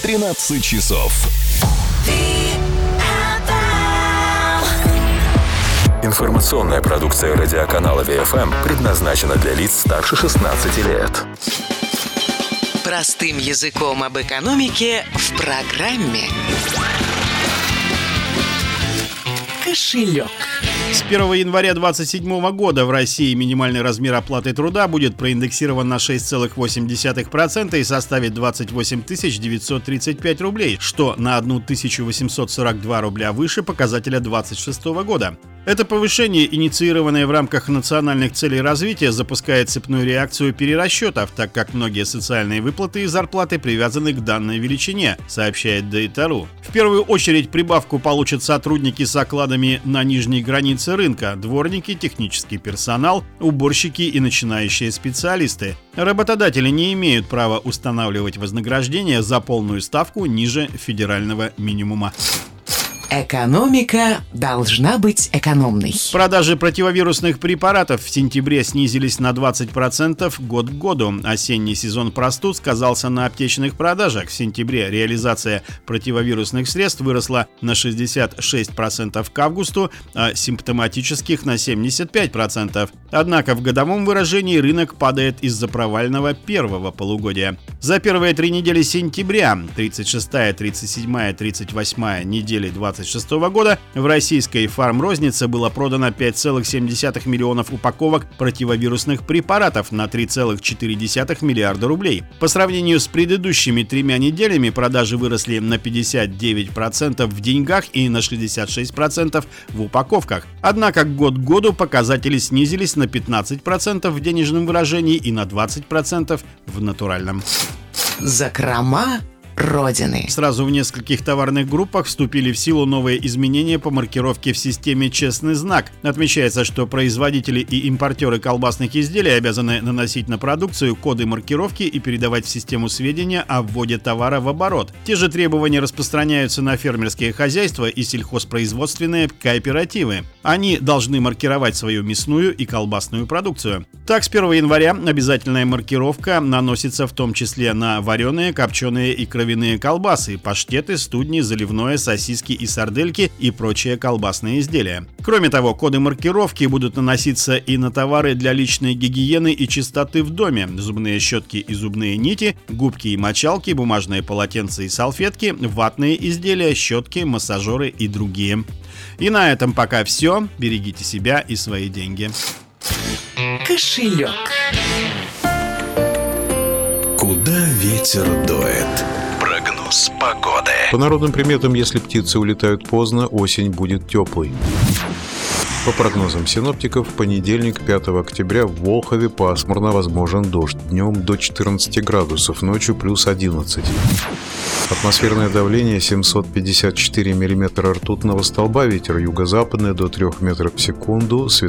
13 часов. Информационная продукция радиоканала ВФМ предназначена для лиц старше 16 лет. Простым языком об экономике в программе «Кошелек». С 1 января 2027 года в России минимальный размер оплаты труда будет проиндексирован на 6,8% и составит 28 935 рублей, что на 1842 рубля выше показателя 2026 года. Это повышение, инициированное в рамках национальных целей развития, запускает цепную реакцию перерасчетов, так как многие социальные выплаты и зарплаты привязаны к данной величине, сообщает Data.ru. В первую очередь прибавку получат сотрудники с окладами на нижней границе рынка, дворники, технический персонал, уборщики и начинающие специалисты. Работодатели не имеют права устанавливать вознаграждение за полную ставку ниже федерального минимума. Экономика должна быть экономной. Продажи противовирусных препаратов в сентябре снизились на 20% год к году. Осенний сезон простуд сказался на аптечных продажах. В сентябре реализация противовирусных средств выросла на 66% к августу, а симптоматических на 75%. Однако в годовом выражении рынок падает из-за провального первого полугодия. За первые 3 недели сентября, 36-я, 37-я, 38-я недели 2026 года в российской фармрознице было продано 5,7 миллионов упаковок противовирусных препаратов на 3,4 миллиарда рублей. По сравнению с предыдущими 3 неделями продажи выросли на 59% в деньгах и на 66% в упаковках. Однако год к году показатели снизились на 15% в денежном выражении и на 20% в натуральном. Закрома Родины. Сразу в нескольких товарных группах вступили в силу новые изменения по маркировке в системе «Честный знак». Отмечается, что производители и импортеры колбасных изделий обязаны наносить на продукцию коды маркировки и передавать в систему сведения о вводе товара в оборот. Те же требования распространяются на фермерские хозяйства и сельхозпроизводственные кооперативы. Они должны маркировать свою мясную и колбасную продукцию. Так, с 1 января обязательная маркировка наносится в том числе на вареные, копченые и кровяные колбасы, паштеты, студни, заливное, сосиски и сардельки и прочие колбасные изделия. Кроме того, коды маркировки будут наноситься и на товары для личной гигиены и чистоты в доме: зубные щетки и зубные нити, губки и мочалки, бумажные полотенца и салфетки, ватные изделия, щетки, массажеры и другие. И на этом пока все. Берегите себя и свои деньги. Кошелек. Куда ветер дует? Прогноз погоды. По народным приметам, если птицы улетают поздно, осень будет теплой. По прогнозам синоптиков, в понедельник, 5 октября, в Волхове пасмурно, возможен дождь. Днем до 14 градусов, ночью плюс 11. Атмосферное давление 754 миллиметра ртутного столба, ветер юго-западный до 3 метров в секунду,